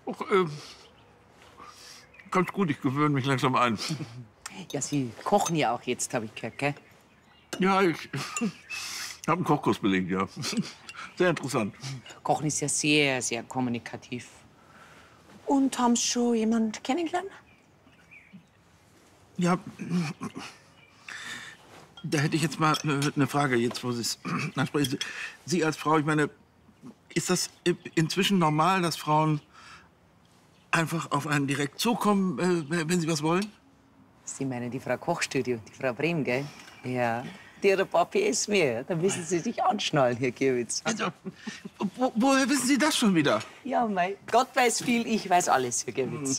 Ach, ganz gut, ich gewöhne mich langsam ein. Ja, Sie kochen ja auch jetzt, habe ich gehört, gell? Ja, ich habe einen Kochkurs belegt, ja. Sehr interessant. Kochen ist ja sehr, sehr kommunikativ. Und haben Sie schon jemanden kennengelernt? Ja, da hätte ich jetzt mal eine Frage, jetzt wo Sie es ansprechen. Sie als Frau, ich meine, ist das inzwischen normal, dass Frauen einfach auf einen direkt zukommen, wenn sie was wollen? Sie meinen die Frau Kochstudio, die Frau Brehm, gell? Ja. Die hat ein paar PS mehr. Da müssen Sie sich anschnallen, Herr Gierwitz. Also, woher wissen Sie das schon wieder? Ja, mei, Gott weiß viel, ich weiß alles, Herr Gierwitz.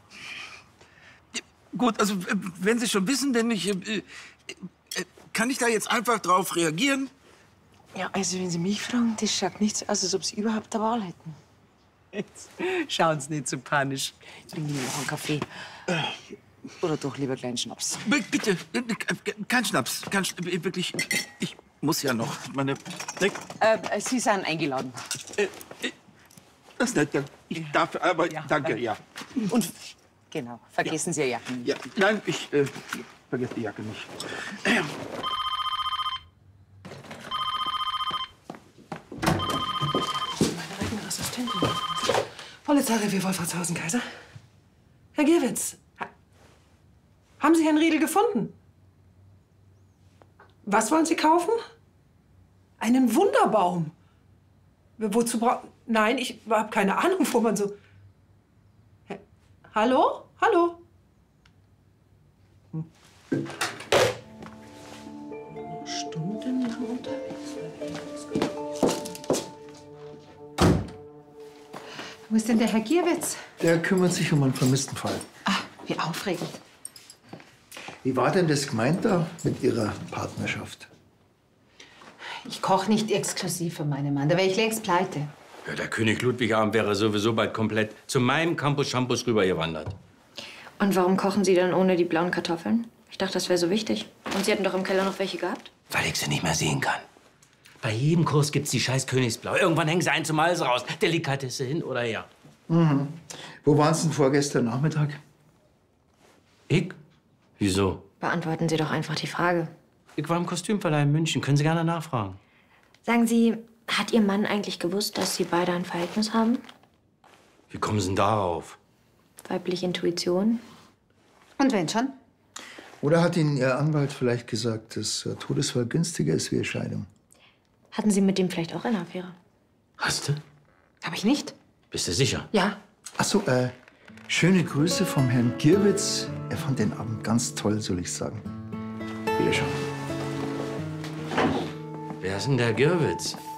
Gut, also wenn Sie schon wissen, denn kann ich da jetzt einfach drauf reagieren? Ja, also wenn Sie mich fragen, das schaut nicht so aus, als ob Sie überhaupt der Wahl hätten. Jetzt schauen Sie nicht so panisch. Jetzt bringe ich Ihnen noch einen Kaffee. Oder doch lieber kleinen Schnaps. Bitte, kein Schnaps. Wirklich, ich muss ja noch. Sie sind eingeladen. Das ist nett, ich darf, aber ja, danke, ja. Und genau, vergessen Sie Ihre Jacken. Ja, nein, ich vergesse die Jacke nicht. Meine eigene Assistentin. Polizeirevier Wolfratshausen-Kaiser. Herr Gierwitz, haben Sie Herrn Riedel gefunden? Was wollen Sie kaufen? Einen Wunderbaum. Wozu brauchen... Nein, ich habe keine Ahnung, wo man so... Hallo? Hallo? Stundenlang unterwegs. Wo ist denn der Herr Gierwitz? Der kümmert sich um einen vermissten Fall. Ach, wie aufregend. Wie war denn das gemeint da mit Ihrer Partnerschaft? Ich koche nicht exklusiv für meinen Mann. Da wäre ich längst pleite. Ja, der König Ludwig-Abend wäre sowieso bald komplett zu meinem Campus Shampoos rübergewandert. Und warum kochen Sie dann ohne die blauen Kartoffeln? Ich dachte, das wäre so wichtig. Und Sie hatten doch im Keller noch welche gehabt? Weil ich sie nicht mehr sehen kann. Bei jedem Kurs gibt's die scheiß Königsblau. Irgendwann hängen sie einen zum Hals raus. Delikatesse hin oder her. Mhm. Wo waren Sie denn vorgestern Nachmittag? Ich? Wieso? Beantworten Sie doch einfach die Frage. Ich war im Kostümverleih in München. Können Sie gerne nachfragen. Sagen Sie, hat Ihr Mann eigentlich gewusst, dass Sie beide ein Verhältnis haben? Wie kommen Sie denn darauf? Weibliche Intuition? Und wenn schon? Oder hat Ihnen Ihr Anwalt vielleicht gesagt, dass Todesfall günstiger ist wie eine Scheidung? Hatten Sie mit dem vielleicht auch eine Affäre? Hast du? Hab ich nicht? Bist du sicher? Ja. Ach so, schöne Grüße vom Herrn Gierwitz. Er fand den Abend ganz toll, soll ich sagen. Wiederschauen. Wer ist denn der Gierwitz?